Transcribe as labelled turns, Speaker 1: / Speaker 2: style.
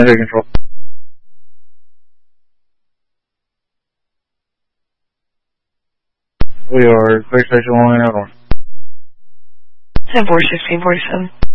Speaker 1: planetary control. We are space station 1 out on.
Speaker 2: 10-4, 1647.